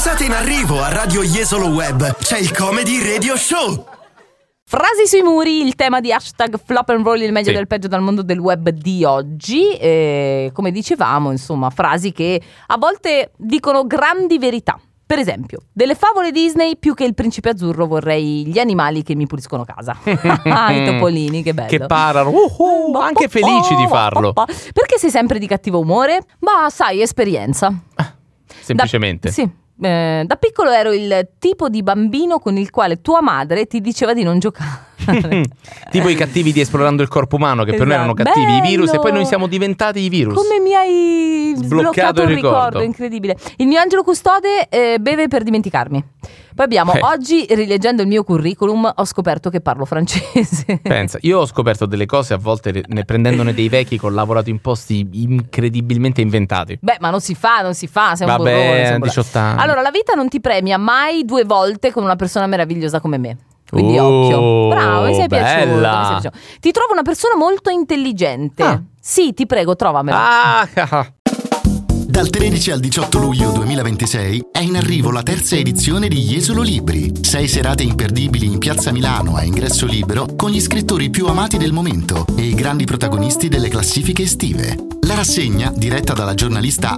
risate in arrivo a Radio Jesolo Web. C'è il Comedy Radio Show. Frasi sui muri, il tema di hashtag Flop and Roll, il meglio del peggio dal mondo del web di oggi. Come dicevamo, insomma, frasi che a volte dicono grandi verità. Per esempio, delle favole Disney, più che il principe azzurro vorrei gli animali che mi puliscono casa. I topolini, che bello. Che parano, anche felici di farlo. Perché sei sempre di cattivo umore? Ma sai, esperienza. Semplicemente. Sì. Da piccolo ero il tipo di bambino con il quale tua madre ti diceva di non giocare. Tipo i cattivi di Esplorando il corpo umano, che per noi erano cattivi, bello. I virus, e poi noi siamo diventati i virus. Come mi hai sbloccato il un ricordo incredibile. Il mio angelo custode beve per dimenticarmi. Poi abbiamo oggi, rileggendo il mio curriculum, ho scoperto che parlo francese. Pensa, io ho scoperto delle cose a volte prendendone dei vecchi che ho lavorato in posti incredibilmente inventati. Beh, ma non si fa, sei un burrone. 18 anni. Allora, la vita non ti premia mai 2 volte con una persona meravigliosa come me. Quindi occhio. Bravo, mi sei piaciuto. Ti trovo una persona molto intelligente. Sì, ti prego, trovamela. Dal 13 al 18 luglio 2026 è in arrivo la terza edizione di Jesolo Libri. 6 serate imperdibili in Piazza Milano a ingresso libero con gli scrittori più amati del momento e i grandi protagonisti delle classifiche estive. La rassegna, diretta dalla giornalista